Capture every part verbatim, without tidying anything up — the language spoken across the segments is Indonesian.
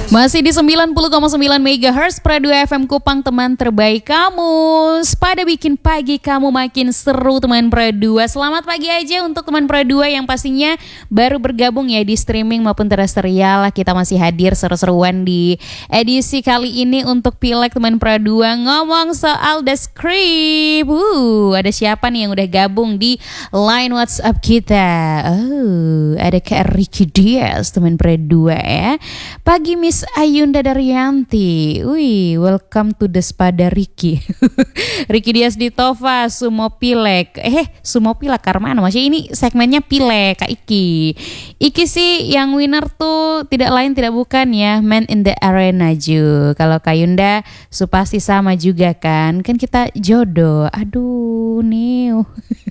Masih di sembilan puluh koma sembilan megahertz Pra dua F M Kupang, teman terbaik kamu. Pada bikin pagi kamu makin seru teman Pra dua. Selamat pagi aja untuk teman Pra dua yang pastinya baru bergabung ya di streaming maupun terestrial. Kita masih hadir seru-seruan di edisi kali ini untuk Pileg teman Pra dua. Ngomong soal The Script. Uh, ada siapa nih yang udah gabung di line WhatsApp kita? Oh, ada Kak Ricky Dias teman Pra dua ya. Pagi Miss Ayunda Daryanti. Wih, welcome to the Spada Ricky. Ricky Dias di Tova, Sumo Pileg. Eh, Sumo Pileg Karmana. Maksudnya ini segmennya Pileg, Kak Iki. Iki sih yang winner tuh tidak lain tidak bukan ya, Man in the Arena Ju. Kalau Kak Yunda, su pasti sama juga kan. Kan kita jodoh. Aduh, nih.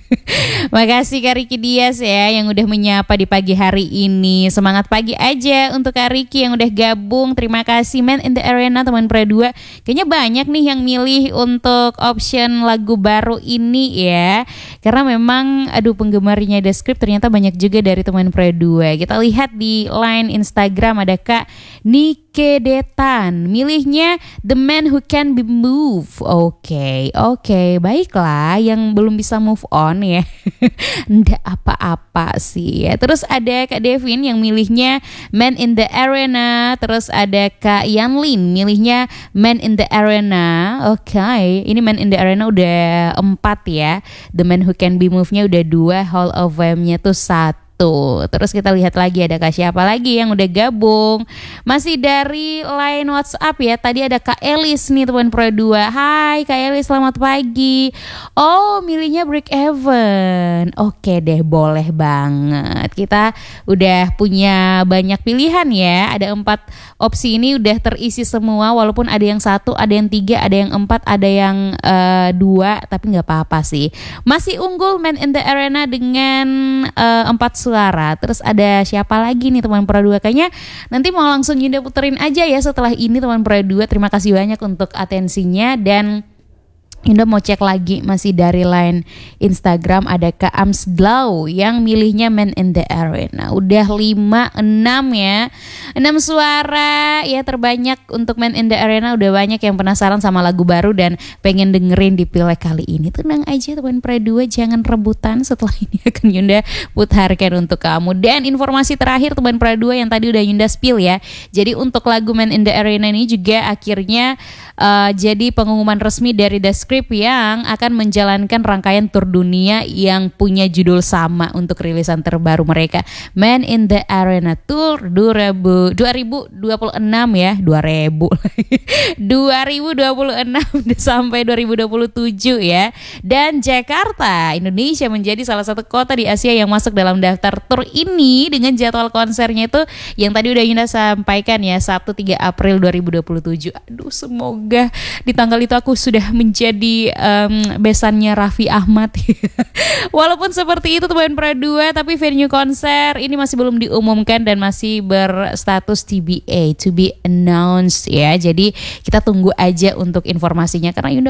Makasih Kak Ricky Dias ya yang udah menyapa di pagi hari ini. Semangat pagi aja untuk Kak Ricky yang udah gabung. Terima kasih Man in the Arena teman Pra dua. Kayaknya banyak nih yang milih untuk option lagu baru ini ya. Karena memang aduh penggemarnya The Script ternyata banyak juga dari teman Pra dua. Kita lihat di line Instagram ada Kak Nike Detan. Milihnya The Man Who Can Be Moved. Oke, okay, oke, okay. Baiklah yang belum bisa move on ya. Nggak apa-apa sih ya. Terus ada Kak Devin yang milihnya Man in the Arena. Terus ada Kak Yanlin milihnya Man in the Arena. Oke, okay. Ini Man in the Arena udah empat ya. The Man Who Can Be Moved-nya udah dua. Hall of Fame-nya tuh satu. Tuh, terus kita lihat lagi ada Kak siapa lagi yang udah gabung. Masih dari line WhatsApp ya. Tadi ada Kak Elis nih teman Pro dua. Hai Kak Elis, selamat pagi. Oh, milihnya Break Even. Oke deh, boleh banget. Kita udah punya banyak pilihan ya. Ada empat opsi ini udah terisi semua. Walaupun ada yang satu, ada yang tiga, ada yang empat, ada yang uh, dua. Tapi gak apa-apa sih. Masih unggul Man in the Arena dengan uh, empat suara. Terus ada siapa lagi nih teman Pra dua? Kayaknya nanti mau langsung Yunda puterin aja ya setelah ini teman Pra dua. Terima kasih banyak untuk atensinya. Dan Yunda mau cek lagi masih dari line Instagram ada Kak Amsglaw yang milihnya Man in the Arena. Udah lima, enam ya. enam suara ya terbanyak untuk Man in the Arena. Udah banyak yang penasaran sama lagu baru dan pengen dengerin di Pileg kali ini. Tenang aja teman Pra dua, jangan rebutan. Setelah ini akan Yunda putarkan untuk kamu. Dan informasi terakhir teman Pra dua yang tadi udah Yunda spill ya. Jadi untuk lagu Man in the Arena ini juga akhirnya uh, jadi pengumuman resmi dari The Script yang akan menjalankan rangkaian tur dunia yang punya judul sama untuk rilisan terbaru mereka, Man in the Arena Tour dua ribu dua puluh enam ya, dua ribu dua ribu dua puluh enam sampai dua ribu dua puluh tujuh ya. Dan Jakarta, Indonesia menjadi salah satu kota di Asia yang masuk dalam daftar tur ini dengan jadwal konsernya itu yang tadi udah Yunda sampaikan ya, Sabtu tiga April dua ribu dua puluh tujuh. Aduh, semoga di tanggal itu aku sudah menjadi um, besannya Raffi Ahmad. Walaupun seperti itu teman Pra dua, tapi venue konser ini masih belum diumumkan dan masih berstatus T B A, to be announced ya. Jadi kita tunggu aja untuk informasinya karena Yunda